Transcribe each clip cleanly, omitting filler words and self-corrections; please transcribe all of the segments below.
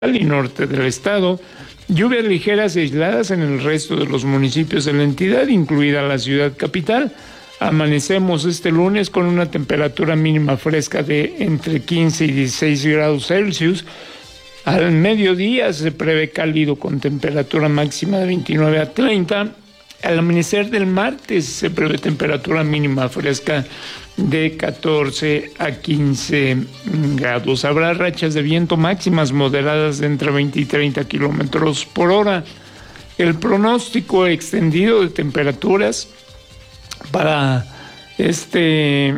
y norte del estado. Lluvias ligeras y aisladas en el resto de los municipios de la entidad, incluida la ciudad capital. Amanecemos este lunes con una temperatura mínima fresca de entre 15 y 16 grados Celsius. Al mediodía se prevé cálido con temperatura máxima de 29 a 30. Al amanecer del martes se prevé temperatura mínima fresca de 14 a 15 grados. Habrá rachas de viento máximas moderadas de entre 20 y 30 kilómetros por hora. El pronóstico extendido de temperaturas para este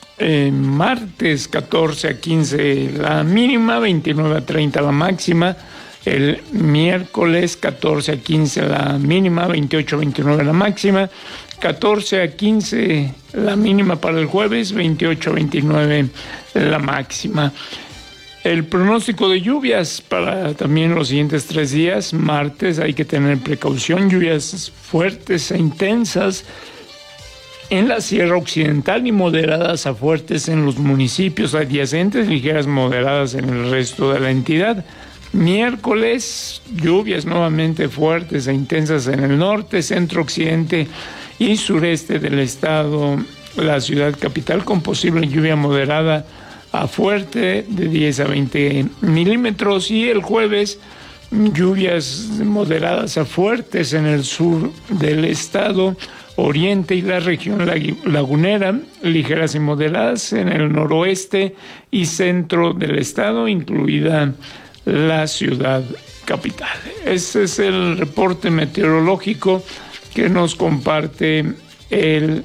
martes 14 a 15 la mínima, 29 a 30 la máxima. El miércoles 14 a 15 la mínima, 28 a 29 la máxima. 14 a 15 la mínima para el jueves, 28 a 29 la máxima. El pronóstico de lluvias para también los siguientes 3 días. Martes hay que tener precaución, lluvias fuertes e intensas en la Sierra Occidental y moderadas a fuertes en los municipios adyacentes, ligeras moderadas en el resto de la entidad. Miércoles, lluvias nuevamente fuertes e intensas en el norte, centro, occidente y sureste del estado, la ciudad capital, con posible lluvia moderada a fuerte de 10 a 20 milímetros. Y el jueves, lluvias moderadas a fuertes en el sur del estado, oriente y la región lagunera, ligeras y moderadas en el noroeste y centro del estado, incluida la ciudad capital. Ese es el reporte meteorológico que nos comparte el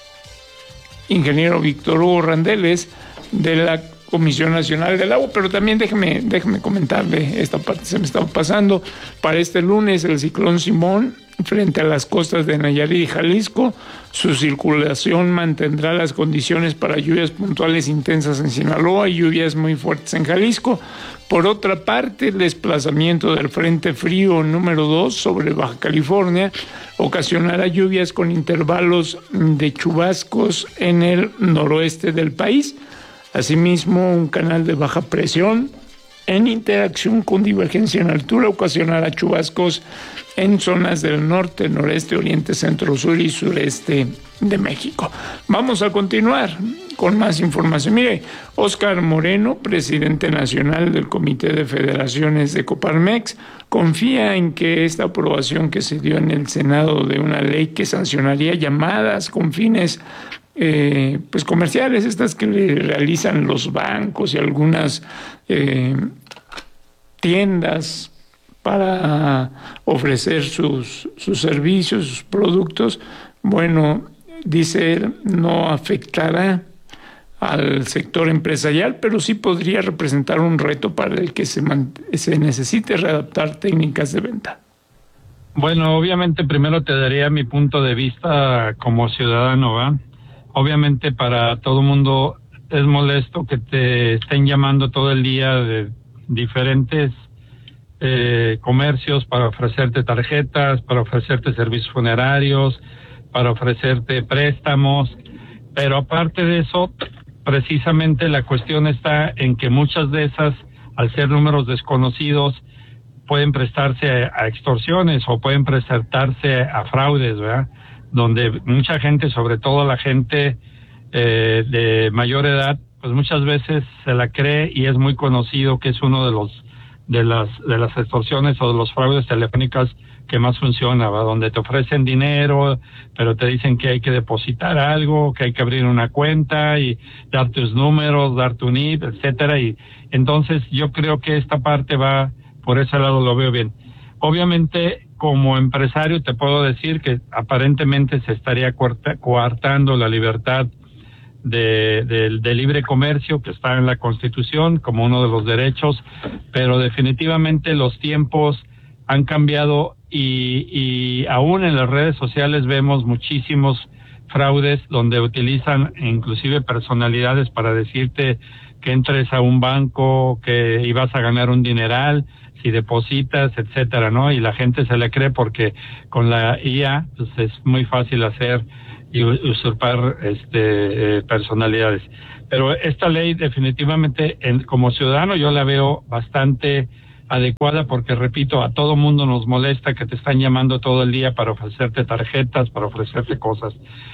ingeniero Víctor Hugo Randeles de la Comisión Nacional del Agua. Pero también déjeme comentarle, esta parte se me estaba pasando. Para este lunes, el ciclón Simón frente a las costas de Nayarit y Jalisco, su circulación mantendrá las condiciones para lluvias puntuales intensas en Sinaloa y lluvias muy fuertes en Jalisco. Por otra parte, el desplazamiento del Frente Frío número 2 sobre Baja California ocasionará lluvias con intervalos de chubascos en el noroeste del país. Asimismo, un canal de baja presión en interacción con divergencia en altura ocasionará chubascos en zonas del norte, noreste, oriente, centro, sur y sureste de México. Vamos a continuar con más información. Mire, Óscar Moreno, presidente nacional del Comité de Federaciones de Coparmex, confía en que esta aprobación que se dio en el Senado de una ley que sancionaría llamadas con fines pues comerciales, estas que le realizan los bancos y algunas tiendas para ofrecer sus servicios, sus productos, bueno, dice él, no afectará al sector empresarial, pero sí podría representar un reto para el que se necesite readaptar técnicas de venta. Bueno, obviamente primero te daría mi punto de vista como ciudadano, ¿va? Obviamente para todo mundo es molesto que te estén llamando todo el día de diferentes comercios para ofrecerte tarjetas, para ofrecerte servicios funerarios, para ofrecerte préstamos, pero aparte de eso, precisamente la cuestión está en que muchas de esas, al ser números desconocidos, pueden prestarse a extorsiones o pueden prestarse a fraudes, ¿verdad? Donde mucha gente, sobre todo la gente de mayor edad, pues muchas veces se la cree y es muy conocido que es uno de las extorsiones o de los fraudes telefónicos que más funciona, ¿va? Donde te ofrecen dinero, pero te dicen que hay que depositar algo, que hay que abrir una cuenta y dar tus números, dar tu NIP, etcétera. Y entonces yo creo que esta parte va por ese lado, lo veo bien. Obviamente, como empresario te puedo decir que aparentemente se estaría coartando la libertad de libre comercio que está en la Constitución como uno de los derechos, pero definitivamente los tiempos han cambiado y aún en las redes sociales vemos muchísimos fraudes donde utilizan inclusive personalidades para decirte que entres a un banco, que ibas a ganar un dineral si depositas, etcétera, ¿no? Y la gente se le cree porque con la IA pues es muy fácil hacer y usurpar personalidades. Pero esta ley definitivamente como ciudadano yo la veo bastante adecuada, porque repito, a todo mundo nos molesta que te están llamando todo el día para ofrecerte tarjetas, para ofrecerte cosas.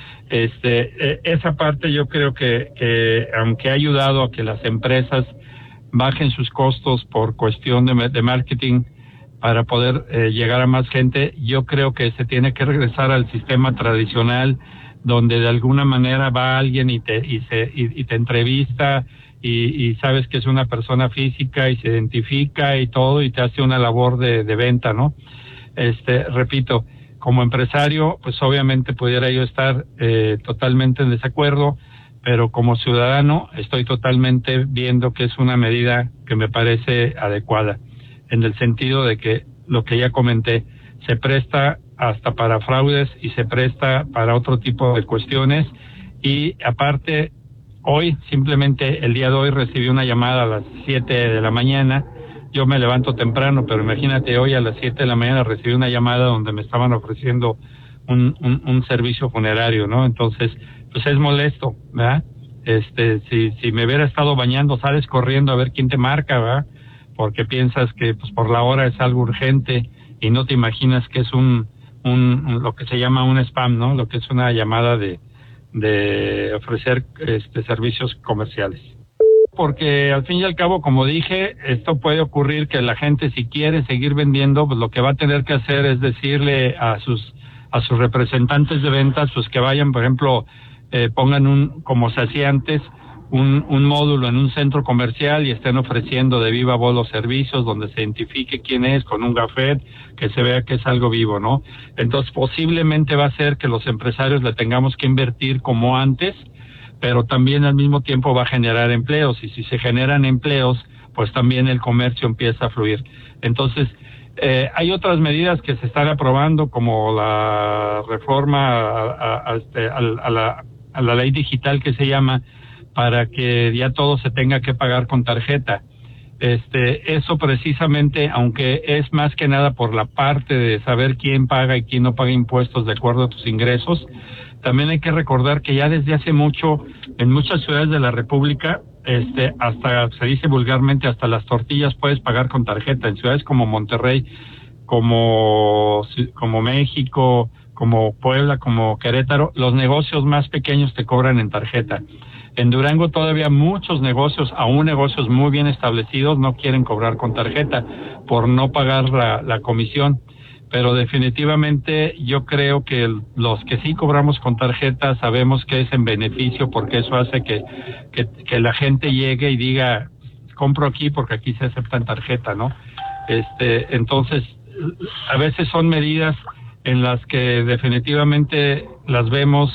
Esa parte yo creo que aunque ha ayudado a que las empresas bajen sus costos por cuestión de marketing para poder llegar a más gente, yo creo que se tiene que regresar al sistema tradicional, donde de alguna manera va alguien y te entrevista y sabes que es una persona física y se identifica y todo y te hace una labor de venta, ¿no? Repito, como empresario, pues obviamente pudiera yo estar totalmente en desacuerdo, pero como ciudadano estoy totalmente viendo que es una medida que me parece adecuada, en el sentido de que lo que ya comenté, se presta hasta para fraudes y se presta para otro tipo de cuestiones. Y aparte, hoy, simplemente el día de hoy recibí una llamada a las 7 de la mañana. Yo me levanto temprano, pero imagínate, hoy a las 7 de la mañana recibí una llamada donde me estaban ofreciendo un servicio funerario, ¿no? Entonces, pues es molesto, ¿verdad? Si me hubiera estado bañando, sales corriendo a ver quién te marca, ¿verdad? Porque piensas que pues por la hora es algo urgente y no te imaginas que es lo que se llama un spam, ¿no? Lo que es una llamada de ofrecer servicios comerciales. Porque al fin y al cabo, como dije, esto puede ocurrir que la gente, si quiere seguir vendiendo, pues lo que va a tener que hacer es decirle a sus representantes de ventas, pues que vayan, por ejemplo, pongan como se hacía antes, un módulo en un centro comercial y estén ofreciendo de viva voz los servicios, donde se identifique quién es, con un gafet, que se vea que es algo vivo, ¿no? Entonces, posiblemente va a ser que los empresarios le tengamos que invertir como antes, pero también al mismo tiempo va a generar empleos, y si se generan empleos, pues también el comercio empieza a fluir. Entonces, hay otras medidas que se están aprobando, como la reforma a la ley digital que se llama, para que ya todo se tenga que pagar con tarjeta. Eso precisamente, aunque es más que nada por la parte de saber quién paga y quién no paga impuestos de acuerdo a tus ingresos, también hay que recordar que ya desde hace mucho, en muchas ciudades de la República, hasta, se dice vulgarmente, hasta las tortillas puedes pagar con tarjeta. En ciudades como Monterrey, como México, como Puebla, como Querétaro, los negocios más pequeños te cobran en tarjeta. En Durango todavía muchos negocios, aún negocios muy bien establecidos, no quieren cobrar con tarjeta por no pagar la comisión. Pero definitivamente yo creo que los que sí cobramos con tarjeta sabemos que es en beneficio, porque eso hace que la gente llegue y diga, compro aquí porque aquí se acepta en tarjeta, ¿no? Entonces, a veces son medidas en las que definitivamente las vemos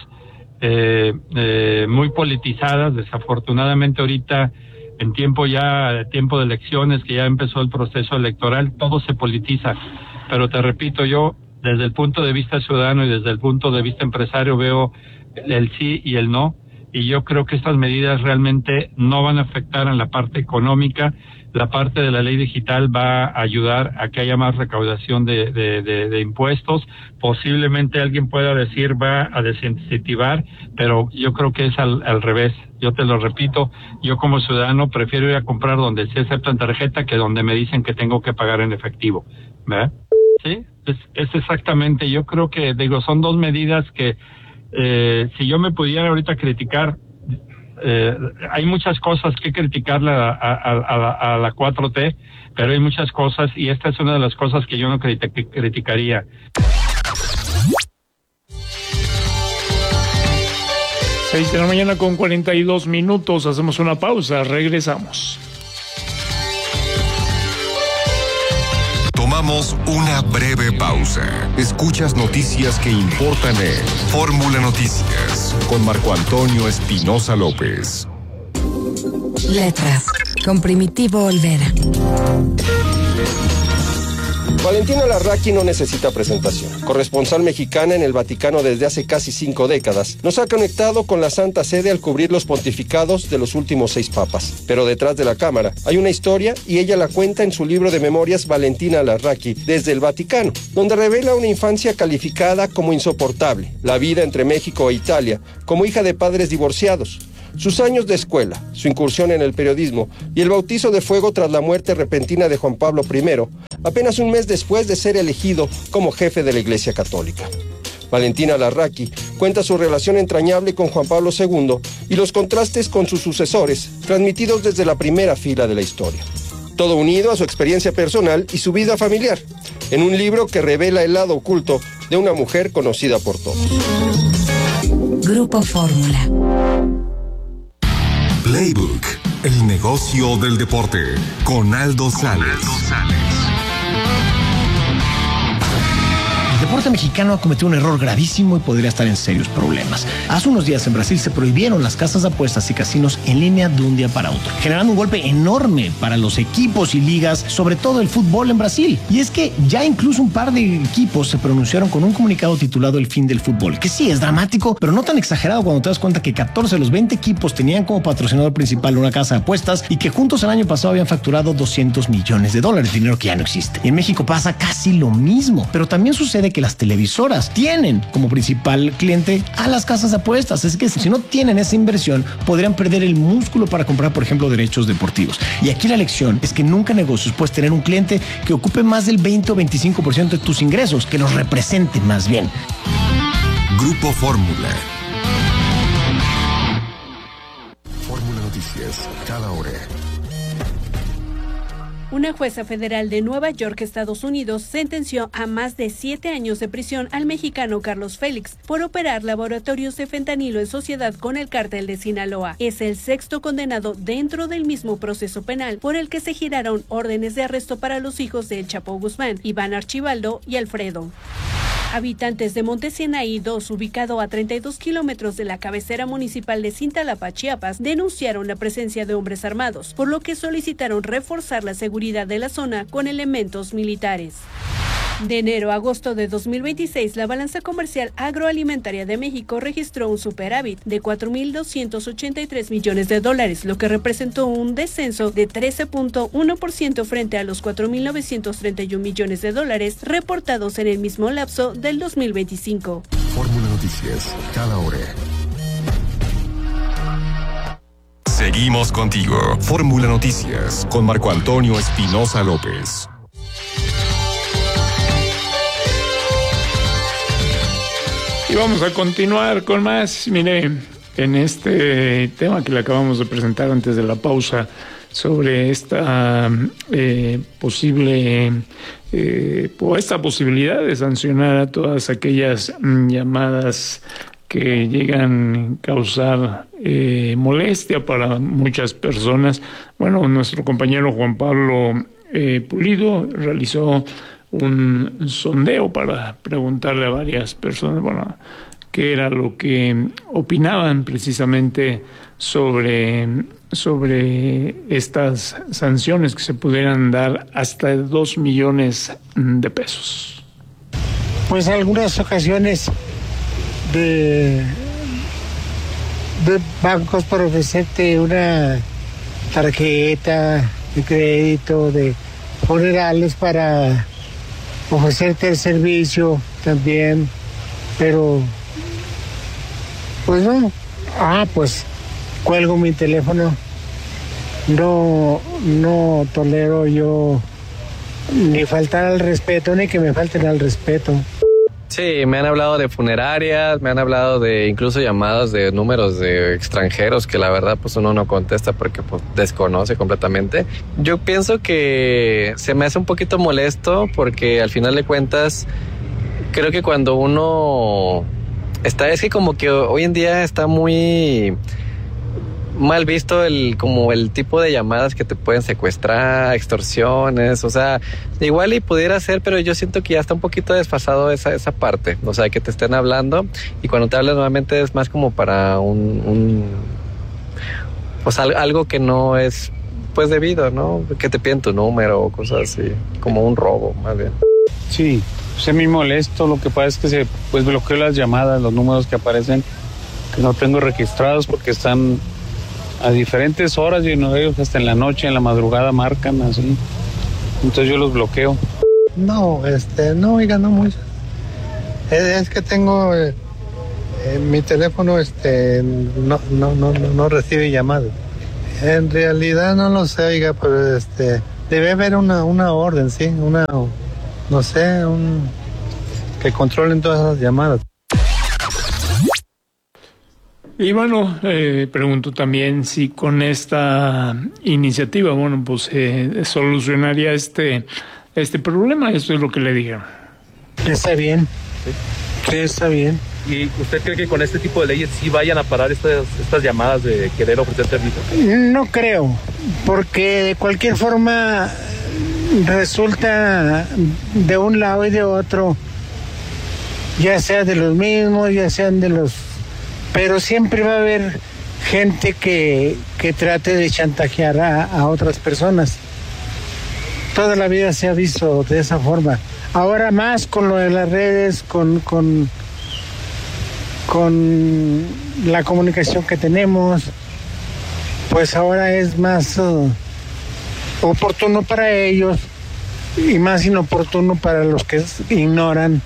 muy politizadas. Desafortunadamente ahorita, en tiempo de elecciones, que ya empezó el proceso electoral, todo se politiza. Pero te repito, yo desde el punto de vista ciudadano y desde el punto de vista empresario veo el sí y el no, y yo creo que estas medidas realmente no van a afectar en la parte económica. La parte de la ley digital va a ayudar a que haya más recaudación de impuestos. Posiblemente alguien pueda decir va a desincentivar, pero yo creo que es al revés. Yo te lo repito, yo como ciudadano prefiero ir a comprar donde se acepta en tarjeta que donde me dicen que tengo que pagar en efectivo, ¿verdad? Sí, es exactamente. Yo creo que, son dos medidas que si yo me pudiera ahorita criticar, hay muchas cosas que criticarle a la 4T, pero hay muchas cosas, y esta es una de las cosas que yo no criticaría. 6 de la mañana con 42 minutos, hacemos una pausa, regresamos. Tomamos una breve pausa. Escuchas noticias que importan en Fórmula Noticias con Marco Antonio Espinosa López. Letras con Primitivo Olvera. Valentina Larraqui no necesita presentación. Corresponsal mexicana en el Vaticano desde hace casi 5 décadas, nos ha conectado con la Santa Sede al cubrir los pontificados de los últimos 6 papas. Pero detrás de la cámara hay una historia, y ella la cuenta en su libro de memorias Valentina Larraqui desde el Vaticano, donde revela una infancia calificada como insoportable, la vida entre México e Italia, como hija de padres divorciados, Sus años de escuela, su incursión en el periodismo y el bautizo de fuego tras la muerte repentina de Juan Pablo I, apenas un mes después de ser elegido como jefe de la Iglesia Católica. Valentina Larraqui cuenta su relación entrañable con Juan Pablo II y los contrastes con sus sucesores, transmitidos desde la primera fila de la historia. Todo unido a su experiencia personal y su vida familiar, en un libro que revela el lado oculto de una mujer conocida por todos. Grupo Fórmula. Playbook, el negocio del deporte, con Aldo Sales. El deporte mexicano ha cometido un error gravísimo y podría estar en serios problemas. Hace unos días en Brasil se prohibieron las casas de apuestas y casinos en línea de un día para otro, generando un golpe enorme para los equipos y ligas, sobre todo el fútbol en Brasil. Y es que ya incluso un par de equipos se pronunciaron con un comunicado titulado El fin del fútbol, que sí es dramático, pero no tan exagerado cuando te das cuenta que 14 de los 20 equipos tenían como patrocinador principal una casa de apuestas y que juntos el año pasado habían facturado $200 millones, dinero que ya no existe. Y en México pasa casi lo mismo, pero también sucede que las televisoras tienen como principal cliente a las casas de apuestas. Es que si no tienen esa inversión, podrían perder el músculo para comprar, por ejemplo, derechos deportivos. Y aquí la lección es que nunca en negocios puedes tener un cliente que ocupe más del 20 o 25% de tus ingresos, que los represente más bien. Grupo Fórmula. Fórmula Noticias, cada hora. Una jueza federal de Nueva York, Estados Unidos, sentenció a más de 7 años de prisión al mexicano Carlos Félix por operar laboratorios de fentanilo en sociedad con el cártel de Sinaloa. Es el 6º condenado dentro del mismo proceso penal por el que se giraron órdenes de arresto para los hijos de El Chapo Guzmán, Iván Archibaldo y Alfredo. Habitantes de Monte Sinaí 2, ubicado a 32 kilómetros de la cabecera municipal de Cintalapa, Chiapas, denunciaron la presencia de hombres armados, por lo que solicitaron reforzar la seguridad de la zona con elementos militares. De enero a agosto de 2026, la balanza comercial agroalimentaria de México registró un superávit de $4,283 millones, lo que representó un descenso de 13.1% frente a los $4,931 millones reportados en el mismo lapso del 2025. Fórmula Noticias, cada hora. Seguimos contigo. Fórmula Noticias, con Marco Antonio Espinosa López. Y vamos a continuar con más. Mire, en este tema que le acabamos de presentar antes de la pausa sobre esta posibilidad de sancionar a todas aquellas llamadas que llegan a causar molestia para muchas personas. Bueno, nuestro compañero Juan Pablo Pulido realizó un sondeo para preguntarle a varias personas, bueno, qué era lo que opinaban precisamente sobre estas sanciones que se pudieran dar hasta 2 millones de pesos. Pues algunas ocasiones de bancos por ofrecerte una tarjeta de crédito, de funerales para ofrecerte el servicio también, pero pues no. Pues cuelgo mi teléfono. No tolero yo ni faltar al respeto, ni que me falten al respeto. Sí, me han hablado de funerarias, me han hablado de incluso llamadas de números de extranjeros que la verdad pues uno no contesta porque pues desconoce completamente. Yo pienso que se me hace un poquito molesto porque al final de cuentas creo que cuando uno es que como que hoy en día está muy mal visto el tipo de llamadas que te pueden secuestrar, extorsiones, o sea, igual y pudiera ser, pero yo siento que ya está un poquito desfasado esa parte, o sea, que te estén hablando y cuando te hablan nuevamente es más como para pues algo que no es pues debido, ¿no? Que te piden tu número o cosas así, como un robo más bien. Sí, semi molesto, lo que pasa es que se bloqueo las llamadas, los números que aparecen que no tengo registrados porque están a diferentes horas y uno de ellos hasta en la noche, en la madrugada marcan así. Entonces yo los bloqueo. No, no, oiga, no mucho. Es que tengo mi teléfono no recibe llamadas. En realidad no lo sé, oiga, pero debe haber una orden, sí, que controlen todas las llamadas. Y bueno, pregunto también si con esta iniciativa, bueno, pues solucionaría este problema. Eso es lo que le dijeron. Está bien. Sí, está bien. ¿Y usted cree que con este tipo de leyes sí vayan a parar estas llamadas de querer ofrecer servicios? No creo, porque de cualquier forma resulta de un lado y de otro, ya sea de los mismos, ya sean de los... Pero siempre va a haber gente que trate de chantajear a otras personas. Toda la vida se ha visto de esa forma. Ahora más con lo de las redes, con la comunicación que tenemos, pues ahora es más oportuno para ellos y más inoportuno para los que ignoran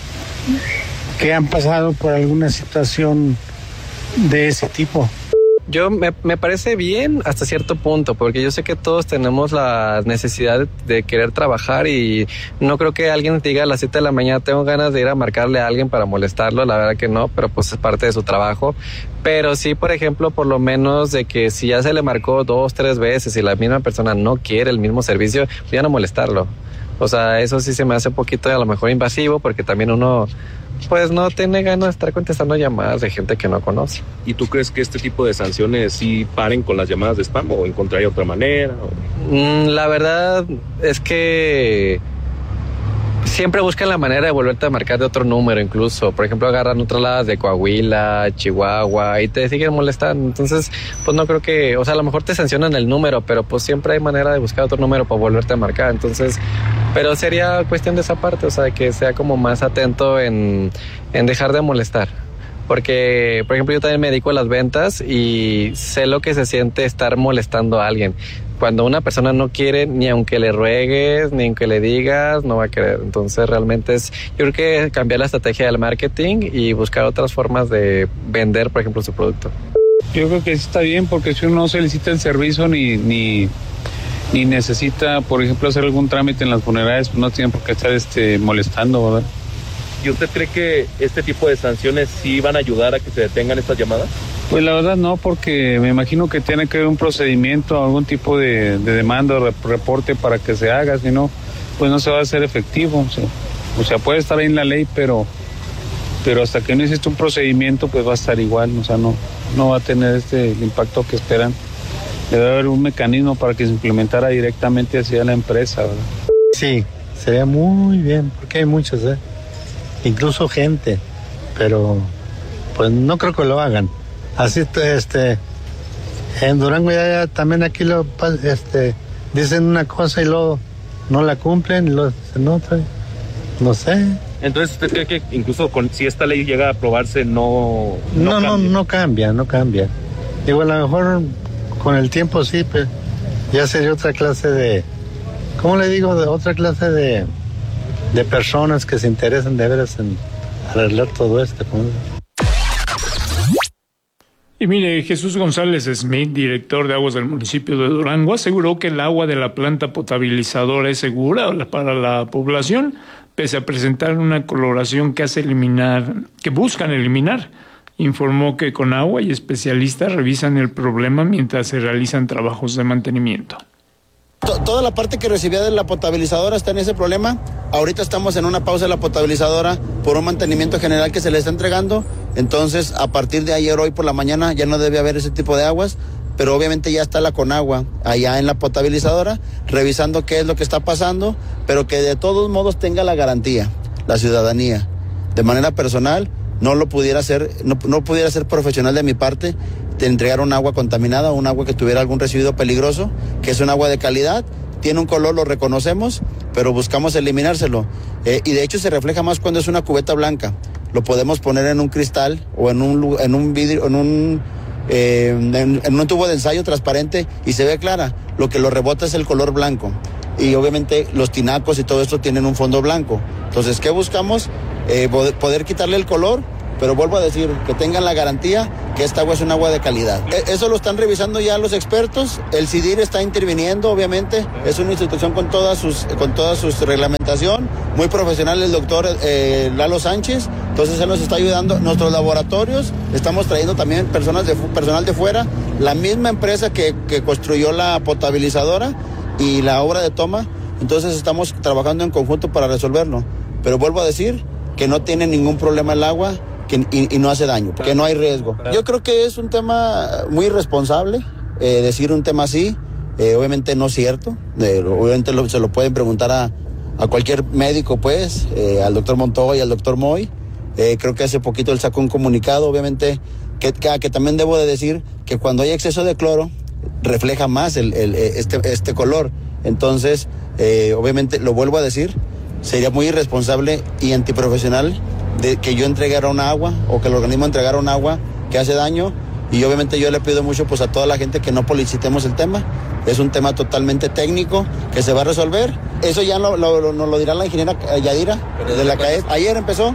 que han pasado por alguna situación de ese tipo. Yo me parece bien hasta cierto punto, porque yo sé que todos tenemos la necesidad de querer trabajar y no creo que alguien diga a las 7 de la mañana tengo ganas de ir a marcarle a alguien para molestarlo, la verdad que no, pero pues es parte de su trabajo. Pero sí, por ejemplo, por lo menos de que si ya se le marcó 2, 3 veces y la misma persona no quiere el mismo servicio, ya no molestarlo. O sea, eso sí se me hace un poquito a lo mejor invasivo, porque también uno pues no tiene ganas de estar contestando llamadas de gente que no conoce. ¿Y tú crees que este tipo de sanciones sí paren con las llamadas de spam o encontraría otra manera? La verdad es que siempre buscan la manera de volverte a marcar de otro número, incluso. Por ejemplo, agarran otras ladas de Coahuila, Chihuahua y te siguen molestando. Entonces, pues no creo que... O sea, a lo mejor te sancionan el número, pero pues siempre hay manera de buscar otro número para volverte a marcar. Entonces, pero sería cuestión de esa parte, o sea, que sea como más atento en dejar de molestar. Porque, por ejemplo, yo también me dedico a las ventas y sé lo que se siente estar molestando a alguien. Cuando una persona no quiere, ni aunque le ruegues, ni aunque le digas, no va a querer. Entonces realmente yo creo que cambiar la estrategia del marketing y buscar otras formas de vender, por ejemplo, su producto. Yo creo que está bien, porque si uno no solicita el servicio ni necesita, por ejemplo, hacer algún trámite en las funerarias, pues no tiene por qué estar molestando, ¿verdad? ¿Y usted cree que este tipo de sanciones sí van a ayudar a que se detengan estas llamadas? Pues la verdad no, porque me imagino que tiene que haber un procedimiento, algún tipo de demanda o reporte para que se haga, si no, pues no se va a hacer efectivo. O sea, puede estar ahí en la ley, pero hasta que no existe un procedimiento, pues va a estar igual, o sea, no va a tener el impacto que esperan. Debe haber un mecanismo para que se implementara directamente hacia la empresa, ¿verdad? Sí, sería muy bien, porque hay muchos, incluso gente, pero pues no creo que lo hagan. Así en Durango ya también aquí dicen una cosa y luego no la cumplen y luego dicen otra, no sé. Entonces, ¿usted cree que incluso si esta ley llega a aprobarse no cambia? No cambia. Digo, a lo mejor con el tiempo sí, pero ya sería otra clase de, ¿cómo le digo? De otra clase de personas que se interesan de veras en arreglar todo esto. Y mire, Jesús González Smith, director de aguas del municipio de Durango, aseguró que el agua de la planta potabilizadora es segura para la población, pese a presentar una coloración que buscan eliminar. Informó que Conagua y especialistas revisan el problema mientras se realizan trabajos de mantenimiento. Toda la parte que recibía de la potabilizadora está en ese problema. Ahorita estamos en una pausa de la potabilizadora por un mantenimiento general que se le está entregando. Entonces, a partir de ayer, hoy por la mañana, ya no debe haber ese tipo de aguas. Pero obviamente ya está la Conagua allá en la potabilizadora, revisando qué es lo que está pasando, pero que de todos modos tenga la garantía, la ciudadanía. De manera personal, no pudiera ser profesional de mi parte de entregar un agua contaminada o un agua que tuviera algún residuo peligroso, que es un agua de calidad, tiene un color, lo reconocemos, pero buscamos eliminárselo. Y de hecho se refleja más cuando es una cubeta blanca. Lo podemos poner en un cristal o en un vidrio, en un tubo de ensayo transparente y se ve clara. Lo que lo rebota es el color blanco. Y obviamente los tinacos y todo esto tienen un fondo blanco. Entonces, ¿qué buscamos? Poder quitarle el color pero vuelvo a decir que tengan la garantía que esta agua es un agua de calidad. Eso lo están revisando ya los expertos, el CIDIR está interviniendo, obviamente, es una institución con toda su reglamentación, muy profesional el doctor Lalo Sánchez, entonces él nos está ayudando, nuestros laboratorios, estamos trayendo también personal de fuera, la misma empresa que construyó la potabilizadora y la obra de toma, entonces estamos trabajando en conjunto para resolverlo, pero vuelvo a decir que no tiene ningún problema el agua, y no hace daño, que no hay riesgo. Yo creo que es un tema muy irresponsable, decir un tema así, obviamente no es cierto, obviamente se lo pueden preguntar a cualquier médico, pues, al doctor Montoya y al doctor Moy. Creo que hace poquito él sacó un comunicado, obviamente, que también debo de decir que cuando hay exceso de cloro, refleja más este color. Entonces, obviamente, lo vuelvo a decir, sería muy irresponsable y antiprofesional de que yo entregara un agua o que el organismo entregara un agua que hace daño, y obviamente yo le pido mucho pues a toda la gente que no publicitemos el tema. Es un tema totalmente técnico que se va a resolver. Eso ya nos lo dirá la ingeniera Yadira de la CAED. Ayer empezó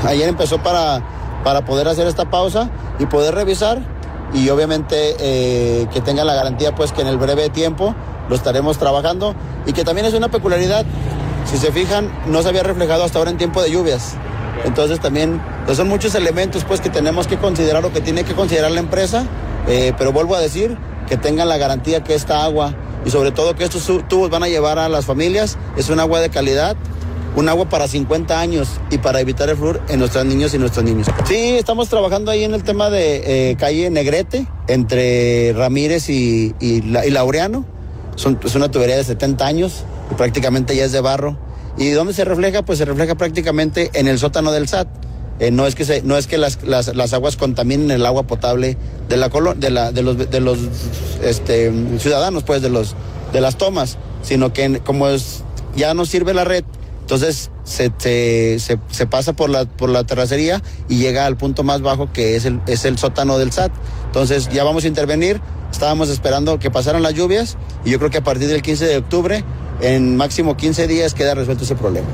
para poder hacer esta pausa y poder revisar, y obviamente que tenga la garantía pues que en el breve tiempo lo estaremos trabajando, y que también es una peculiaridad, si se fijan, no se había reflejado hasta ahora en tiempo de lluvias. Entonces también pues son muchos elementos pues que tenemos que considerar o que tiene que considerar la empresa, pero vuelvo a decir que tengan la garantía que esta agua y sobre todo que estos tubos van a llevar a las familias, es un agua de calidad, un agua para 50 años y para evitar el flúor en nuestros niños y nuestros niños. Sí, estamos trabajando ahí en el tema de calle Negrete, entre Ramírez y Laureano. Es una tubería de 70 años y prácticamente ya es de barro. ¿Y dónde se refleja? Pues se refleja prácticamente en el sótano del SAT. No es que las aguas contaminen el agua potable de de los ciudadanos, pues de las tomas, sino que ya no sirve la red, entonces se pasa por la terracería y llega al punto más bajo, que es el sótano del SAT. Entonces ya vamos a intervenir. Estábamos esperando que pasaran las lluvias y yo creo que a partir del 15 de octubre, en máximo 15 días, queda resuelto ese problema.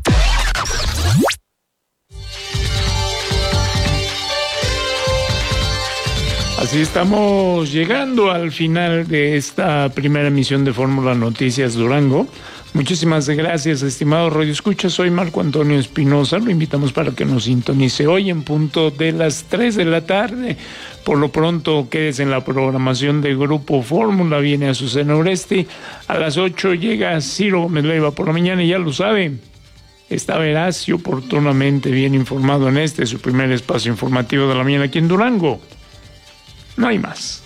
Así estamos llegando al final de esta primera emisión de Fórmula Noticias Durango. Muchísimas gracias, estimado Radio Escucha. Soy Marco Antonio Espinosa. Lo invitamos para que nos sintonice hoy en punto de las 3 de la tarde. Por lo pronto, quédese en la programación de Grupo Fórmula. Viene Azucena Oresti. A las 8 llega Ciro Gómez Leiva por la mañana, y ya lo sabe, está veraz y oportunamente bien informado en su primer espacio informativo de la mañana aquí en Durango. No hay más.